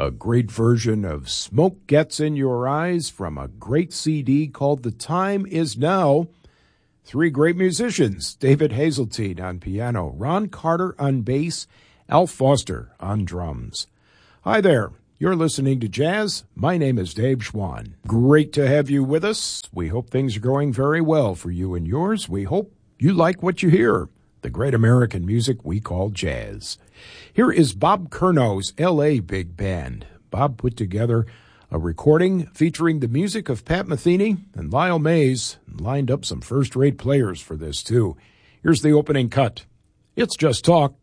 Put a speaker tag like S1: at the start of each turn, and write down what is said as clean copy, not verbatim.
S1: A great version of Smoke Gets in Your Eyes from a great CD called The Time Is Now. Three great musicians, David Hazeltine on piano, Ron Carter on bass, Al Foster on drums. Hi there, you're listening to Jazz. My name is Dave Schwann. Great to have you with us. We hope things are going very well for you and yours. We hope you like what you hear, the great American music we call jazz. Here is Bob Curno's L.A. Big Band. Bob put together a recording featuring the music of Pat Metheny and Lyle Mays, and lined up some first-rate players for this, too. Here's the opening cut. It's Just Talk.